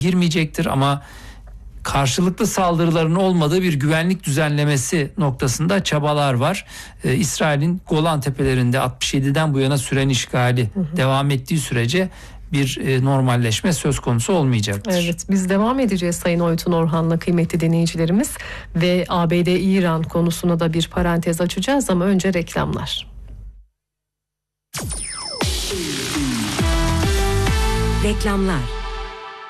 girmeyecektir ama karşılıklı saldırıların olmadığı bir güvenlik düzenlemesi noktasında çabalar var. İsrail'in Golan Tepelerinde 67'den bu yana süren işgali devam ettiği sürece bir normalleşme söz konusu olmayacaktır. Evet, biz devam edeceğiz Sayın Oytun Orhan'la kıymetli dinleyicilerimiz ve ABD-İran konusuna da bir parantez açacağız ama önce reklamlar. Reklamlar.